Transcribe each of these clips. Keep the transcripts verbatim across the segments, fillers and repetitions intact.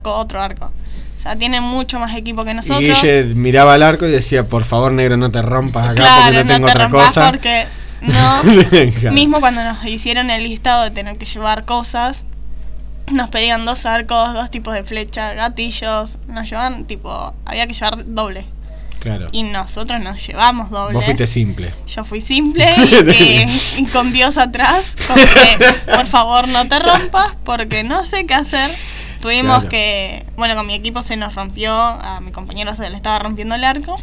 otro arco. O sea, tiene mucho más equipo que nosotros. Y Guille miraba al arco y decía, por favor, negro, no te rompas acá, claro, porque no, no tengo te otra rompas cosa. Porque no, mismo cuando nos hicieron el listado de tener que llevar cosas, nos pedían dos arcos, dos tipos de flecha, gatillos, nos llevaban, tipo, había que llevar doble. Claro. Y nosotros nos llevamos doble. Vos fuiste simple. Yo fui simple y, que, y con Dios atrás, con que, por favor, no te rompas, porque no sé qué hacer. Tuvimos claro. que, bueno, con mi equipo se nos rompió, a mi compañero se le estaba rompiendo el arco.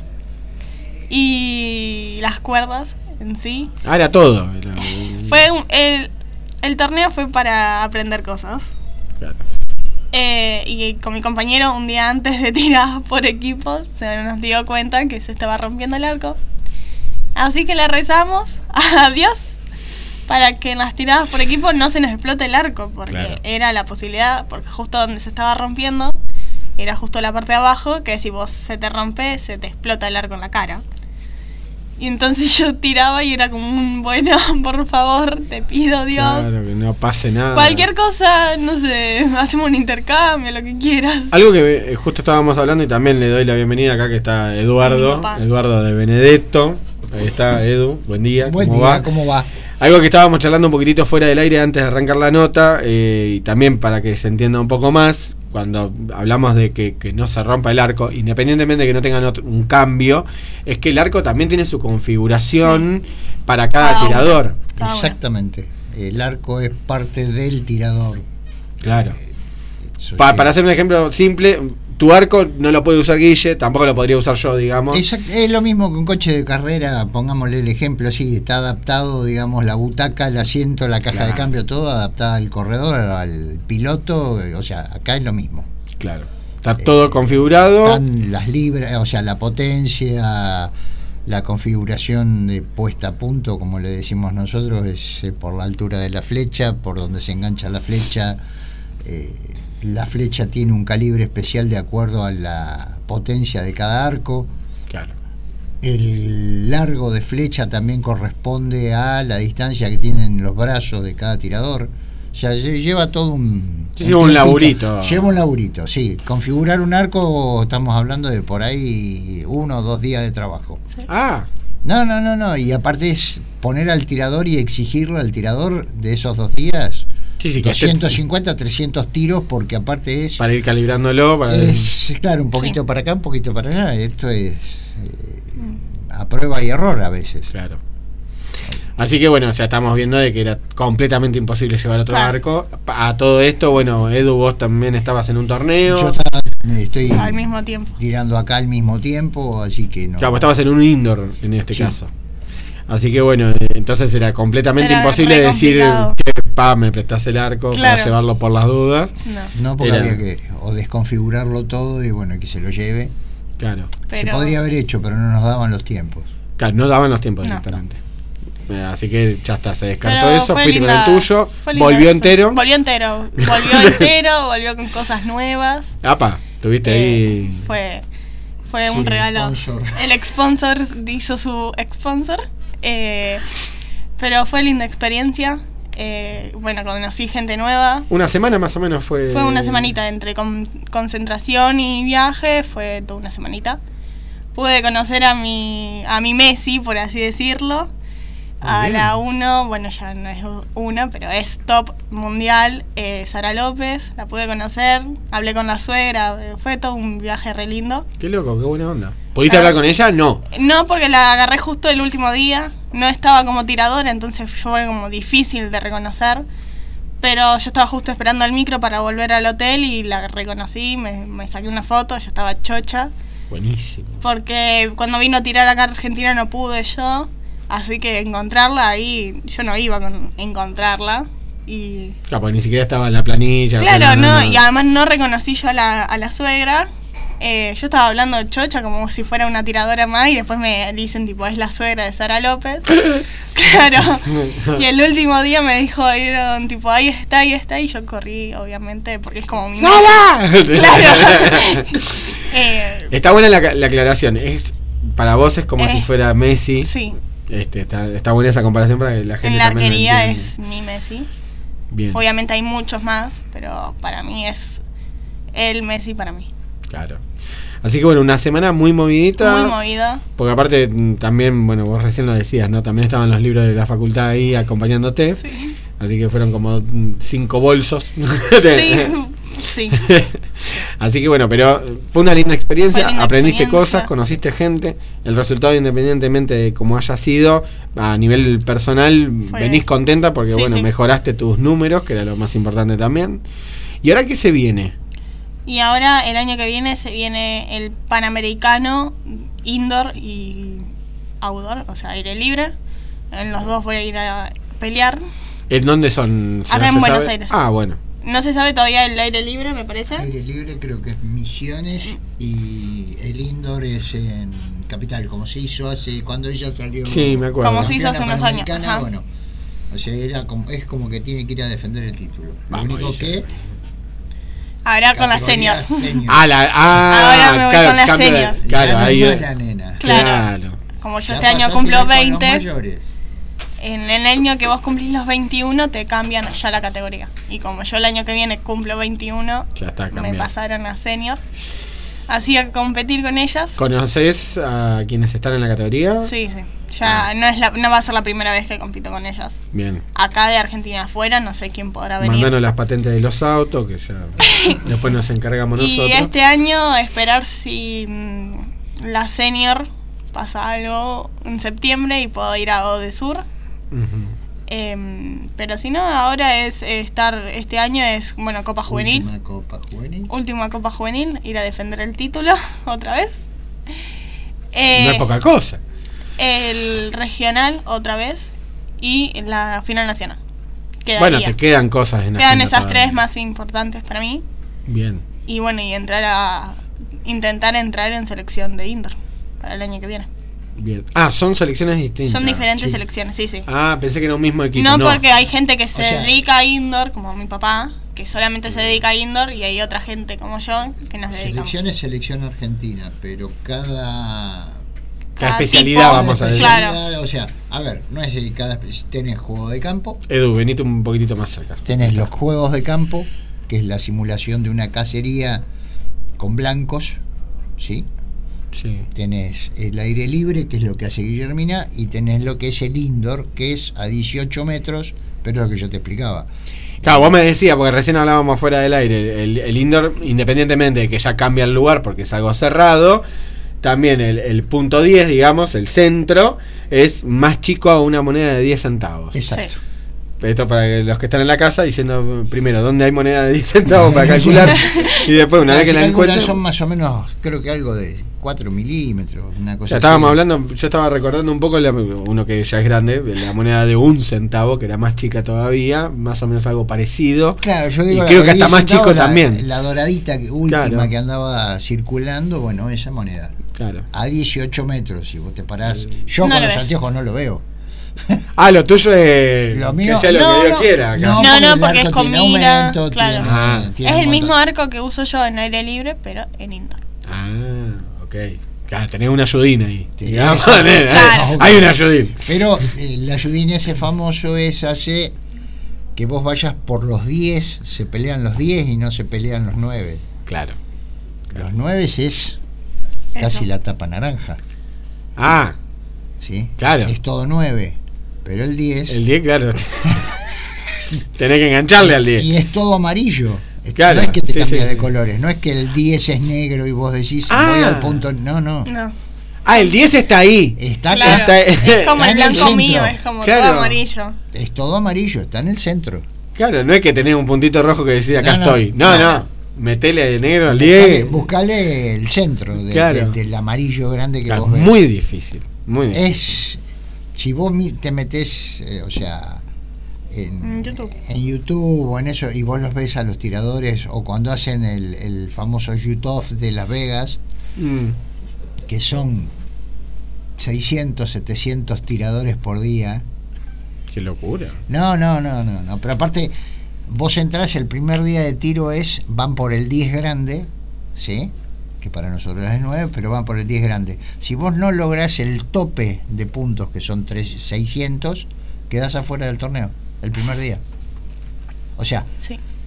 Y las cuerdas en sí. Ah, era todo. Era... Fue un, el, el torneo fue para aprender cosas. Claro. Eh, y con mi compañero un día antes de tirar por equipos se nos dio cuenta que se estaba rompiendo el arco, así que le rezamos a Dios para que en las tiradas por equipo no se nos explote el arco, porque claro. era la posibilidad, porque justo donde se estaba rompiendo era justo la parte de abajo, que si vos se te rompe se te explota el arco en la cara. Y entonces yo tiraba y era como un, bueno, por favor, te pido, Dios. Claro, que no pase nada. Cualquier cosa, no sé, hacemos un intercambio, lo que quieras. Algo que justo estábamos hablando y también le doy la bienvenida acá, que está Eduardo, Eduardo de Benedetto. Ahí está, Edu, buen día. Buen ¿cómo día, va? ¿cómo va? Algo que estábamos charlando un poquitito fuera del aire antes de arrancar la nota, eh, y también para que se entienda un poco más, cuando hablamos de que, que no se rompa el arco, independientemente de que no tengan otro, un cambio, es que el arco también tiene su configuración sí. para cada, cada tirador. Una. Exactamente. El arco es parte del tirador. Claro. Eh, pa, para hacer un ejemplo simple, tu arco no lo puede usar Guille, tampoco lo podría usar yo, digamos. Exacto, es lo mismo que un coche de carrera, pongámosle el ejemplo así, está adaptado, digamos, la butaca, el asiento, la caja claro. de cambio, todo adaptada al corredor, al piloto, o sea, acá es lo mismo. Claro, está todo eh, configurado. Están las libras, o sea, la potencia, la configuración de puesta a punto, como le decimos nosotros, es eh, por la altura de la flecha, por donde se engancha la flecha, eh, la flecha tiene un calibre especial de acuerdo a la potencia de cada arco. Claro. El largo de flecha también corresponde a la distancia que tienen los brazos de cada tirador. O sea, lleva todo un... Sí, un, lleva un laburito. Lleva un laburito, sí. Configurar un arco, estamos hablando de por ahí uno o dos días de trabajo. Sí. Ah. No, no, no, no. Y aparte es poner al tirador y exigirle al tirador de esos dos días... Sí, sí, doscientos cincuenta, trescientos tiros, porque aparte es... Para ir calibrándolo. Para es, el... Claro, un poquito sí. para acá, un poquito para allá. Esto es eh, a prueba y error a veces. Claro. Así que bueno, ya estamos viendo de que era completamente imposible llevar otro claro. arco. A todo esto, bueno, Edu, vos también estabas en un torneo. Yo estaba, estoy al mismo tiempo. tirando acá al mismo tiempo, así que no... Claro, vos estabas en un indoor en este sí. caso. Así que bueno, entonces era completamente era imposible decir que pa, me prestás el arco claro. para llevarlo por las dudas. No, no porque era... había que o desconfigurarlo todo y bueno, que se lo lleve. Claro. Pero... Se podría haber hecho, pero no nos daban los tiempos. Claro, no daban los tiempos no. directamente. Así que ya está, se descartó pero eso, fuiste linda, con el tuyo, volvió entero. Volvió entero, volvió entero, volvió con cosas nuevas. Apa, tuviste eh, ahí. Fue, fue sí, un regalo. Sponsor. El sponsor hizo su sponsor. Eh, pero fue linda experiencia. Eh, bueno, conocí gente nueva. Una semana más o menos fue. Fue una semanita entre con, concentración y viaje, fue toda una semanita. Pude conocer a mi a mi Messi, por así decirlo. Muy a bien. La uno, bueno, ya no es una, pero es top mundial, eh, Sara López, la pude conocer, hablé con la suegra, fue todo un viaje re lindo. Qué loco, qué buena onda. ¿Pudiste claro. hablar con ella? No. No, porque la agarré justo el último día, no estaba como tiradora, entonces fue como difícil de reconocer, pero yo estaba justo esperando el micro para volver al hotel y la reconocí, me, me saqué una foto, ella estaba chocha. Buenísimo. Porque cuando vino a tirar acá a Argentina no pude yo. Así que encontrarla ahí, yo no iba con encontrarla. Y claro, pues ni siquiera estaba en la planilla. Claro, no, no, y además no reconocí yo a la, a la suegra. Eh, yo estaba hablando chocha como si fuera una tiradora más y después me dicen tipo, es la suegra de Sara López. Claro. Y el último día me dijo, tipo, ahí está, ahí está, y yo corrí, obviamente, porque es como mi ¡Sala! Claro. eh, está buena la, la aclaración. Es para vos es como eh, si fuera Messi. Sí. Este, está, está buena esa comparación para que la gente en la también arquería entienda. Es mi Messi. Bien. Obviamente hay muchos más, pero para mí es el Messi para mí. Claro. Así que bueno, una semana muy movidita. Muy movida. Porque aparte también, bueno, vos recién lo decías, ¿no? También estaban los libros de la facultad ahí acompañándote. Sí. Así que fueron como cinco bolsos. Sí, sí. Así que bueno, pero fue una linda experiencia, Fue linda aprendiste experiencia. cosas, conociste gente. El resultado, independientemente de cómo haya sido, a nivel personal, Fue- venís contenta porque Sí, bueno, sí. mejoraste tus números, que era lo más importante también. ¿Y ahora qué se viene? Y ahora el año que viene se viene el Panamericano Indoor y Outdoor, o sea, aire libre. En los dos voy a ir a pelear. ¿En dónde son? Acá ¿No en se Buenos sabe? Aires. Ah, bueno. No se sabe todavía el aire libre, me parece. Aire libre creo que es Misiones y el indoor es en Capital, como se hizo hace cuando ella salió. Sí, me acuerdo. Como se hizo hace campeona unos años, panamericana, ajá. Bueno, o sea, era como, es como que tiene que ir a defender el título. Vamos, Lo único ella. Eh, que Ahora con la categoría senior. senior. Ah, la, ah, Ahora me voy claro, con la cambio de- senior. Claro, Ya no ahí. es más la nena. Claro. Claro. Como yo Ya este año pasaste cumplo con los veinte, mayores. en el año que vos cumplís los veintiuno te cambian ya la categoría. Y como yo el año que viene cumplo veintiuno, Ya está me cambiando. pasaron a senior. Así a competir con ellas. ¿Conoces a quienes están en la categoría? Sí, sí. Ya Ah. no es la, no va a ser la primera vez que compito con ellas. Bien. Acá de Argentina afuera, no sé quién podrá venir. Mandanos las patentes de los autos, que ya después nos encargamos Y nosotros. este año esperar si mm, la senior pasa algo en septiembre y puedo ir a Odesur. Ujú. Em, pero si no, ahora es eh, estar, este año es, bueno, Copa Juvenil. Última Copa Juvenil. Última Copa Juvenil, ir a defender el título otra vez. Eh, no es poca cosa. El regional otra vez y la final nacional. Quedaría. Bueno, te quedan cosas en Quedan agenda esas todavía. tres más importantes para mí. Bien. Y bueno, y entrar a intentar entrar en selección de indoor para el año que viene. Bien. Ah, son selecciones distintas. Son diferentes sí. selecciones, sí, sí. Ah, pensé que era un mismo equipo. No, No, porque hay gente que se O sea- dedica a indoor, como mi papá, que solamente se dedica a indoor, y hay otra gente como yo que nos dedicamos. Selección es selección argentina, pero cada Cada cada especialidad, tipo, vamos a decir. Claro. especialidad, o sea, a ver, no es de cada espe- tenés juego de campo, Edu, venite un poquitito más cerca. tenés los juegos de campo, que es la simulación de una cacería con blancos, ¿sí? Sí. Tenés el aire libre, que es lo que hace Guillermina, y tenés lo que es el indoor, que es a dieciocho metros, pero es lo que yo te explicaba. Claro, vos me decías, porque recién hablábamos fuera del aire, el, el indoor, independientemente de que ya cambia el lugar porque es algo cerrado, también el, el punto diez, digamos, el centro, es más chico a una moneda de diez centavos. Exacto. Sí. Esto para que los que están en la casa diciendo primero dónde hay moneda de diez centavos para calcular y después una Ah, vez que se la calcula, encuentren. son más o menos, creo que algo de cuatro milímetros, una cosa Ya así. estábamos hablando, yo estaba recordando un poco la- uno que ya es grande, la moneda de un centavo, que era más chica todavía, más o menos algo parecido. Claro, yo Y digo, creo la que de hasta diez más chico centavos, la- también. La doradita que- última Claro. que andaba circulando, bueno, esa moneda. Claro. A dieciocho metros, si vos te parás. Yo No con lo los ves. anteojos no lo veo. Ah, lo tuyo es Lo que mío- sea lo no, que Dios no, quiera. acá. No, porque no, el porque arco es con tiene mira, aumento, claro. tiene- Ah. tiene Es un el mismo montón. arco que uso yo en aire libre, pero en indoor. Ah, ok. Claro, tenés una ayudín ahí. Sí, Digamos, esa- ¿eh? claro. Hay una ayudín. Pero eh, el ayudín ese famoso es hace que vos vayas por los diez, se pelean los diez y no se pelean los nueve. Claro. Los nueve es casi Eso. la tapa naranja, Ah, ¿sí? Claro. Es todo nueve, pero el diez el diez, claro. Tenés que engancharle al diez. y es todo amarillo. Es- Claro, no es que te sí, cambia sí, de sí. colores, no es que el diez es negro y vos decís Ah. voy al punto, no, no. No. Ah, el diez está ahí. Está Claro. acá, Está- Es como está el en el blanco centro. mío, es como Claro. todo amarillo. es todo amarillo, está en el centro. Claro, no es que tenés un puntito rojo que decís acá No, no, estoy. No, no. no. Metele de negro al Buscale, diez. buscale el centro de- Claro. de- del amarillo grande que Claro, vos ves. muy difícil. Muy difícil. Es, si vos mi- te metés, eh, o sea, en, En YouTube. en YouTube o en eso, y vos los ves a los tiradores, o cuando hacen el, el famoso YouTube de Las Vegas, Mm. que son seiscientos, setecientos tiradores por día. Qué locura. No, no, no, no, no. Pero aparte, vos entrás, el primer día de tiro es, van por el diez grande, ¿sí? Que para nosotros es nueve, pero van por el diez grande. Si vos no lográs el tope de puntos, que son tres, seiscientos, quedás afuera del torneo, el primer día. O sea, Sí.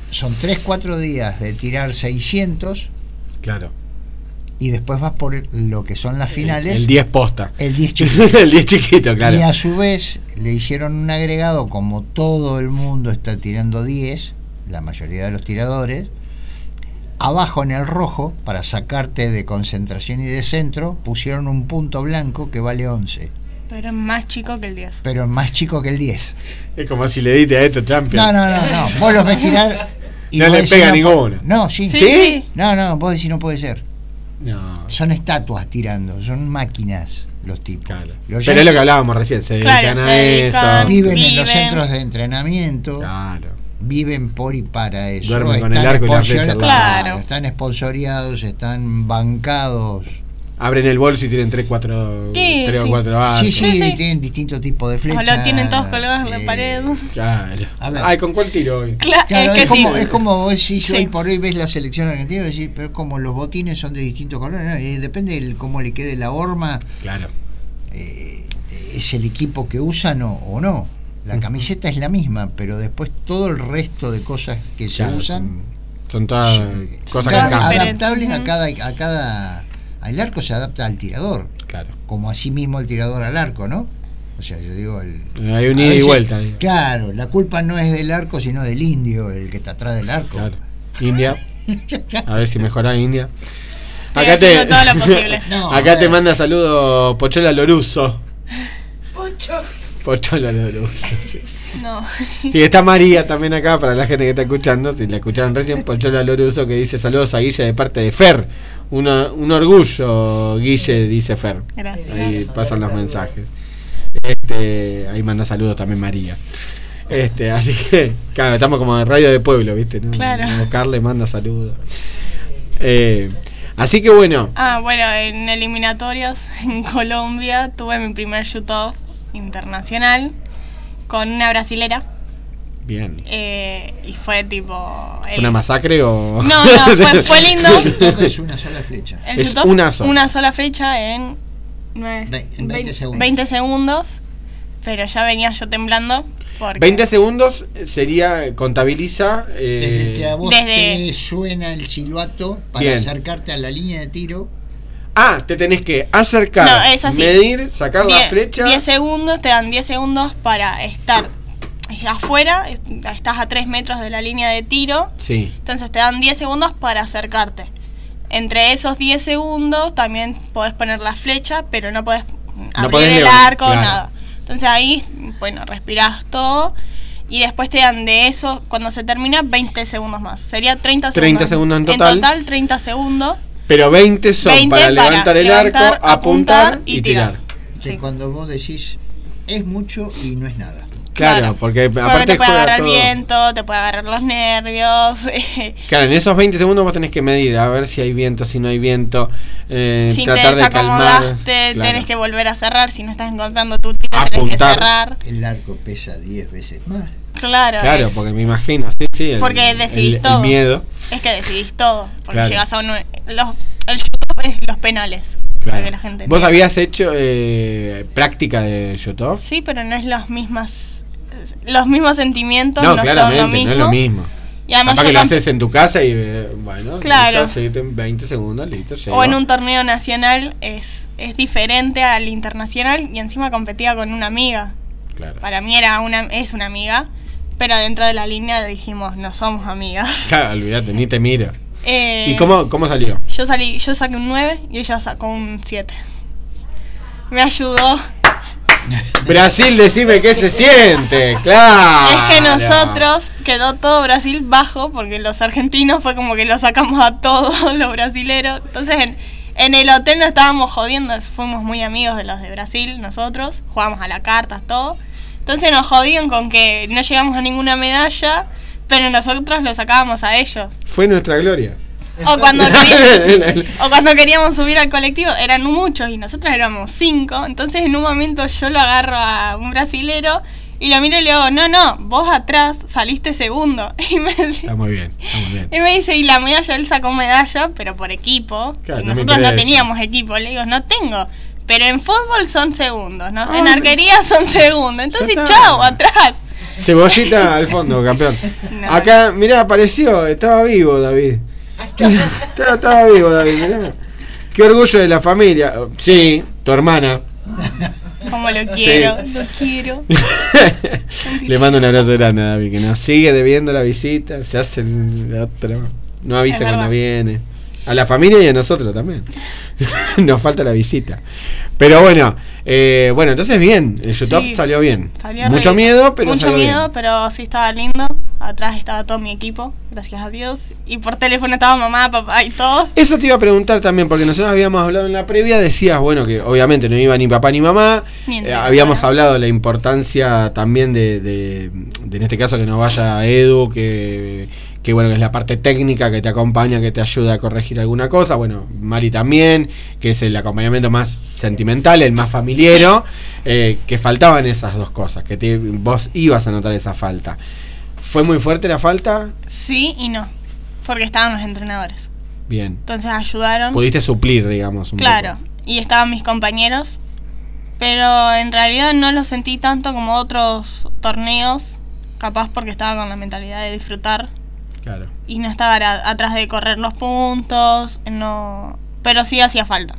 son tres cuatro días de tirar seiscientos. Claro. Y después vas por lo que son las finales. El diez posta. El diez chiquito. El diez chiquito, claro. Y a su vez le hicieron un agregado, como todo el mundo está tirando diez, la mayoría de los tiradores, abajo en el rojo, para sacarte de concentración y de centro, pusieron un punto blanco que vale once. Pero es más chico que el diez. Pero es más chico que el diez. Es como si le diste a esto Champions. No, no, no, no. Vos los ves tirar y no vos le decís, pega no, ninguno. No, sí. Sí, sí. No, no, vos decís no puede ser. No. Son estatuas tirando, son máquinas los tipos. Claro. Los Pero es lo que hablábamos recién, se Claro, dedican se a dedican. eso. Viven, en los Viven. centros de entrenamiento. Claro. Viven por y para eso. Duermen con Están el arco y la sponsor- flecha al lado. Claro. Están esponsoreados, están bancados. Abren el bolso y tienen tres, cuatro, Sí, tres sí. o cuatro arcos. Sí, sí, Sí, sí. tienen distintos tipos de O flechas. lo tienen todos colgados en la eh, pared. Claro. A ver. Ay, ¿con cuál tiro hoy? Cla- Claro, es es, que sí. como, es como vos decís, Sí. hoy por hoy ves la selección argentina y decís, pero como los botines son de distintos colores, ¿no? Y depende de cómo le quede la horma, Claro. eh, es el equipo que usan o, o no. La camiseta es la misma, pero después todo el resto de cosas que se Claro, usan Son, son todas son cosas todas que cambian. diferentes. adaptables a Ujú. cada, a cada. El arco se adapta al tirador, Claro. como así mismo el tirador al arco, ¿no? O sea, yo digo, el, Hay un a ida y veces- vuelta ahí. Claro, la culpa no es del arco, sino del indio, el que está atrás del arco. Claro. India. A ver si mejora India. Estoy Acá te, haciendo todo lo posible. No, acá te bueno. manda saludos Pochola Loruso. Pocho. Pochola Loruso, sí. No. Sí, está María también acá para la gente que está escuchando. Si la escucharon recién, Pochola Loruso, que dice saludos a Guille de parte de Fer. Una, un orgullo, Guille, dice Fer. Gracias. Ahí pasan los mensajes. Este, ahí manda saludos también María. Este, así que, claro, estamos como en radio de pueblo, ¿viste? ¿No? Claro. No, Carle manda saludos. Eh, así que bueno, Ah, bueno, en eliminatorios en Colombia tuve mi primer shoot-off internacional con una brasilera. bien. eh, y fue tipo. ¿Fue el- una masacre o.? No, no, fue, fue lindo. Todo es una sola flecha. El Es shoot-off, una sola. una sola flecha en, nueve- Ve- en veinte segundos. veinte segundos. Pero ya venía yo temblando. Porque veinte segundos sería, contabiliza. eh, Desde que a vos desde- te suena el silbato para Bien. acercarte a la línea de tiro. Ah, te tenés que acercar, No, es así. medir, sacar la Die- flecha. diez segundos, te dan diez segundos para estar afuera. est- Estás a tres metros de la línea de tiro. Sí, Entonces te dan diez segundos para acercarte. Entre esos diez segundos también podés poner la flecha, pero no podés abrir podés el levantar, arco, claro. nada. Entonces ahí, bueno, respirás todo y después te dan de eso, cuando se termina, veinte segundos más. Sería treinta segundos. treinta segundos en total. En total, treinta segundos. pero veinte son veinte para, para levantar el levantar, arco, apuntar y tirar. De Sí. cuando vos decís es mucho y no es nada. Claro, Claro. porque Porque aparte te puede juega agarrar el todo. viento, te puede agarrar los nervios. Claro, en esos veinte segundos vos tenés que medir, a ver si hay viento, si no hay viento, eh, Si te tratar de calmar. desacomodaste, Claro. tenés que volver a cerrar. Si no estás encontrando tu tiro, tenés que Apuntar. cerrar. El arco pesa diez veces más. Claro, Claro, es, porque me imagino, sí, sí. el- Porque decidís el, todo. El miedo. es que decidís todo. Porque Claro. llegas a un. Los, el shoot-off es los penales. Para Claro. que la gente ¿Vos entienda. habías hecho eh, práctica de shoot-off? Sí, pero no es los mismas. Los mismos sentimientos No, no, claramente, son lo mismo. no es lo mismo. Y además Capaz yo que lo tamp- haces en tu casa y eh, bueno, Claro. listo, seguite en veinte segundos, listo, llego. O en un torneo nacional es, es diferente al internacional y encima competía con una amiga. Claro. Para mí era una, es una amiga, pero dentro de la línea dijimos, no somos amigas. Claro, olvídate, ni te miro. Eh, ¿Y cómo, cómo salió? Yo salí, yo saqué un nueve y ella sacó un siete. Me ayudó. Brasil, decime qué se siente, claro. Es que nosotros quedó todo Brasil bajo porque los argentinos fue como que lo sacamos a todos los brasileros. Entonces en, en el hotel nos estábamos jodiendo, fuimos muy amigos de los de Brasil, nosotros, jugábamos a la carta, todo. Entonces nos jodían con que no llegamos a ninguna medalla, pero nosotros lo sacábamos a ellos. Fue nuestra gloria. O cuando, queríamos, o cuando queríamos subir al colectivo, eran muchos y nosotros éramos cinco. Entonces en un momento yo lo agarro a un brasilero y lo miro y le digo, no, no, vos atrás saliste segundo. Y me, Está muy bien, está muy bien. y me dice, y la medalla, él sacó medalla, pero por equipo. Claro, Y no me nosotros no interesa. teníamos equipo. Le digo, no tengo. Pero en fútbol son segundos, ¿no? Ah, En arquería son segundos. Entonces, está. chao, atrás. Cebollita al fondo, campeón. No. Acá, mirá, apareció, estaba vivo David. Estaba, estaba vivo David, mirá. Qué orgullo de la familia. Sí, tu hermana. Como lo quiero, Sí. lo quiero. Le mando un abrazo grande a David, que nos sigue debiendo la visita. Se hace el otro. No avisa Es verdad. cuando viene. A la familia y a nosotros también. Nos falta la visita. Pero bueno, eh, bueno, entonces bien. El YouTube Sí, salió bien. salió Mucho re bien. miedo, pero Mucho salió miedo, bien. pero sí estaba lindo. Atrás estaba todo mi equipo, gracias a Dios. Y por teléfono estaba mamá, papá y todos. Eso te iba a preguntar también, porque nosotros habíamos hablado en la previa, decías, bueno, que obviamente no iba ni papá ni mamá. Ni Eh, entrenadora. habíamos hablado de la importancia también de, de, de, en este caso, que no vaya Edu, que, que bueno, que es la parte técnica que te acompaña, que te ayuda a corregir alguna cosa. Bueno, Mari también, que es el acompañamiento más sentimental, el más familiero, eh, que faltaban esas dos cosas, que te, vos ibas a notar esa falta. ¿Fue muy fuerte la falta? Sí y no, porque estaban los entrenadores. Bien. Entonces ayudaron. Pudiste suplir, digamos, un Claro, poco. y estaban mis compañeros, pero en realidad no lo sentí tanto como otros torneos, capaz porque estaba con la mentalidad de disfrutar Claro. y no estaba a- atrás de correr los puntos, no, pero sí hacía falta.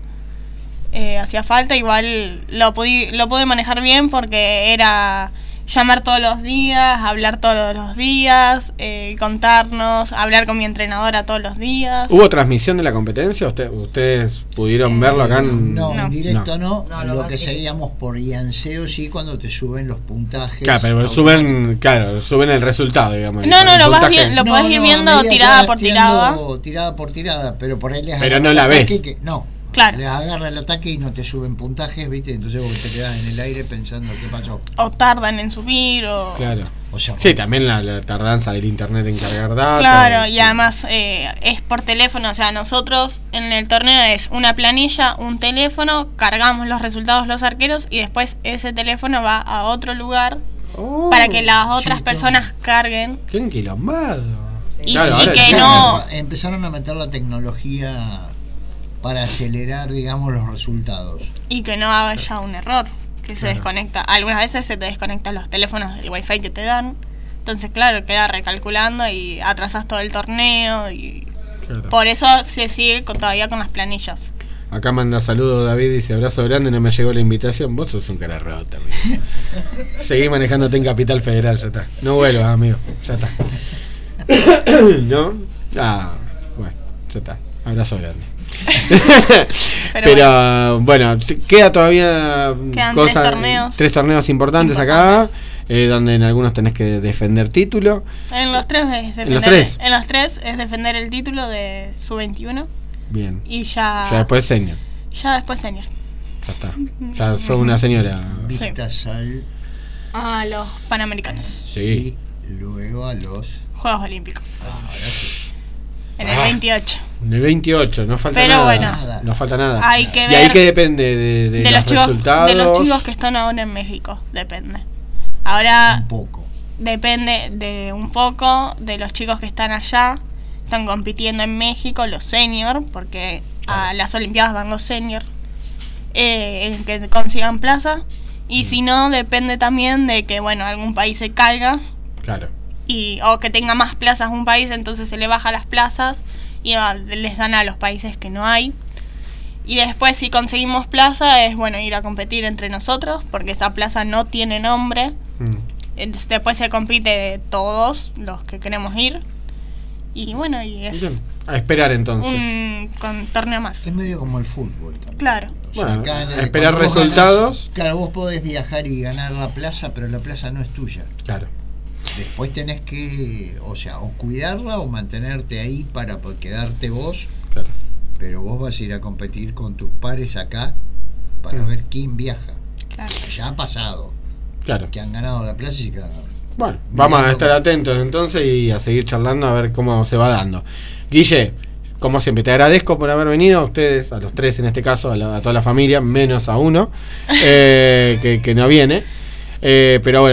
Eh, hacía falta, igual lo pude, lo pude manejar bien porque era llamar todos los días, hablar todos los días, eh, contarnos, hablar con mi entrenadora todos los días. ¿Hubo transmisión de la competencia? ¿Usted, ¿Ustedes pudieron verlo acá? En... No, No. en directo no. No, lo lo más que que- seguíamos por Ianseo sí, cuando te suben los puntajes. Claro, pero suben, claro, suben el resultado, digamos. No, no, el lo vas puntaje. bien- lo No, podés ir no, viendo a medida que tirada vas por tirando, tirada por tirada, pero por ahí les Pero agarra no el la ataque ves. que- no, Claro. les agarra el ataque y no te suben puntajes, ¿viste? Entonces vos te quedás en el aire pensando qué pasó. O tardan en subir o... Claro. O sea, Sí, también la, la tardanza del internet en cargar datos. Claro, y además eh, es por teléfono, o sea, nosotros en el torneo es una planilla, un teléfono, cargamos los resultados los arqueros y después ese teléfono va a otro lugar Oh, para que las otras chico. personas carguen. ¡Qué enquilombado! Y, Claro, y ahora que entiendo. no... Empezaron a meter la tecnología para acelerar, digamos, los resultados. Y que no haya un error, que se Claro. desconecta. Algunas veces se te desconectan los teléfonos del wifi que te dan. Entonces, claro, queda recalculando y atrasas todo el torneo. Y Claro. por eso se sigue con- todavía con las planillas. Acá manda saludos David, dice abrazo grande, no me llegó la invitación. Vos sos un cara rota, amigo. Seguí manejándote en Capital Federal, ya está. No vuelvas, amigo, ya está. ¿No? Ah, bueno, ya está. Abrazo grande. Pero, Pero, bueno, sí, queda todavía Quedan cosas, tres torneos. tres torneos importantes, Importantes. acá, eh, donde en algunos tenés que defender título. En los tres es defender, ¿En los tres? en los tres es defender el título de sub veintiuno Bien. y ya Ya después senior. ya después senior. Ya está. Ya sos una señora. Vistas al A los Panamericanos, Sí. y luego a los. Juegos Olímpicos, Ahora sí. en el Ah. veintiocho. En el veintiocho, no falta Pero nada. bueno. No falta nada. Hay que ¿Y ver ahí qué depende de, de, De, los, los chicos, resultados? de los chicos que están ahora en México, depende. Ahora Un poco. depende de un poco de los chicos que están allá, están compitiendo en México, los senior, porque a las Olimpiadas van los senior, eh, en que consigan plaza. Y si no, depende también de que, bueno, algún país se caiga Claro. y o que tenga más plazas un país, entonces se le baja las plazas y ah, les dan a los países que no hay. Y después, si conseguimos plaza, es bueno ir a competir entre nosotros, porque esa plaza no tiene nombre. Mm. Entonces, después se compite todos los que queremos ir. Y bueno, y es Bien. A esperar entonces. un con torneo más. Es medio como el fútbol también. Claro. O sea, Bueno, acá en el- a esperar cuando vos resultados. ganás- claro, vos podés viajar y ganar la plaza, pero la plaza no es tuya. Claro. Después tenés que, o sea, o cuidarla o mantenerte ahí para po- quedarte vos, Claro. pero vos vas a ir a competir con tus pares acá para Mm. ver quién viaja. Claro. Ya ha pasado, Claro. que han ganado la plaza y se quedaron. Bueno, vamos a Mirando. estar atentos entonces y a seguir charlando a ver cómo se va dando. Guille, como siempre, te agradezco por haber venido, a ustedes, a los tres en este caso, a, la- a toda la familia, menos a uno, eh, que, que no viene. Eh, pero bueno,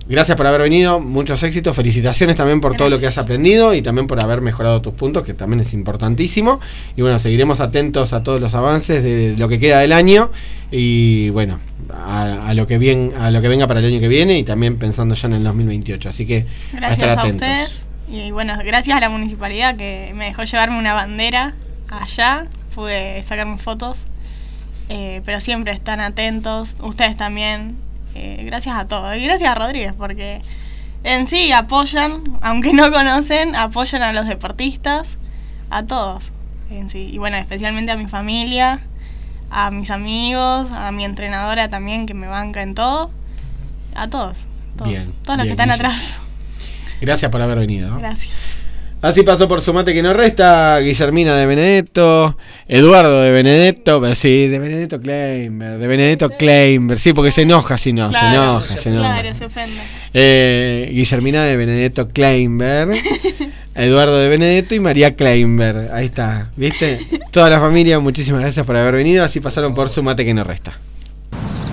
gracias por haber venido, muchos éxitos, felicitaciones también por gracias. Todo lo que has aprendido y también por haber mejorado tus puntos, que también es importantísimo. Y bueno, seguiremos atentos a todos los avances de lo que queda del año y bueno, a, a lo que bien, a lo que venga para el año que viene y también pensando ya en el dos mil veintiocho. Así que gracias a estar a atentos. Ustedes y bueno, gracias a la municipalidad que me dejó llevarme una bandera allá, pude sacarme fotos, eh, pero siempre están atentos, ustedes también. Eh, gracias a todos y gracias a Rodríguez porque en sí apoyan, aunque no conocen, apoyan a los deportistas, a todos en sí, y bueno, especialmente a mi familia, a mis amigos, a mi entrenadora también que me banca en todo, a todos, todos, bien, todos los bien, que están Guille. Atrás. Gracias por haber venido. Gracias. Así pasó por Sumate que no resta, Guillermina de Benedetto, Eduardo de Benedetto, sí, de Benedetto Kleinberg, de Benedetto Kleinberg, sí, porque se enoja si no, Claro, se enoja, se enoja. Claro, se ofende. Eh, Guillermina de Benedetto Kleinberg, Eduardo de Benedetto y María Kleinberg, ahí está, ¿viste? Toda la familia, muchísimas gracias por haber venido, así pasaron por Sumate que no resta.